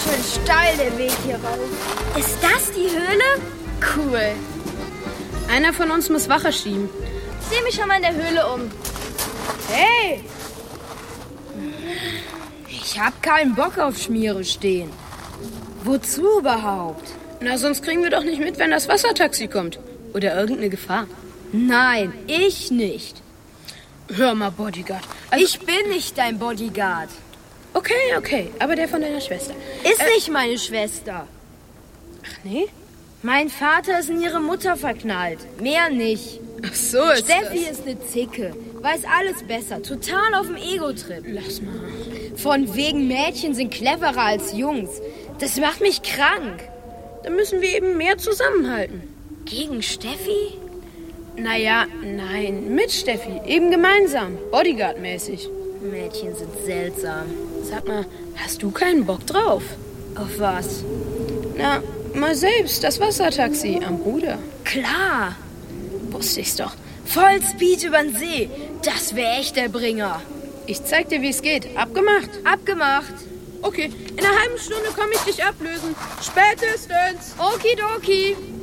schön steil der Weg hier rauf. Ist das die Höhle? Cool. Einer von uns muss Wache schieben. Ich sehe mich schon mal in der Höhle um. Hey! Ich hab keinen Bock auf Schmiere stehen. Wozu überhaupt? Na, sonst kriegen wir doch nicht mit, wenn das Wassertaxi kommt. Oder irgendeine Gefahr. Nein, ich nicht. Hör mal, Bodyguard. Ich bin nicht dein Bodyguard. Okay, aber der von deiner Schwester. Ist nicht meine Schwester. Ach nee? Mein Vater ist in ihre Mutter verknallt. Mehr nicht. Ach so ist Steffi das. ist eine Zicke. Weiß alles besser. Total auf dem Ego-Trip. Lass mal. Von wegen Mädchen sind cleverer als Jungs. Das macht mich krank. Dann müssen wir eben mehr zusammenhalten. Gegen Steffi? Naja, nein, mit Steffi. Eben gemeinsam. Bodyguard-mäßig. Mädchen sind seltsam. Sag mal, hast du keinen Bock drauf? Auf was? Na, mal selbst, das Wassertaxi am Ruder. Klar. Wusste ich's doch. Voll Speed übern See. Das wäre echt der Bringer. Ich zeig dir, wie es geht. Abgemacht? Abgemacht. Okay, in einer halben Stunde komme ich dich ablösen. Spätestens. Okidoki.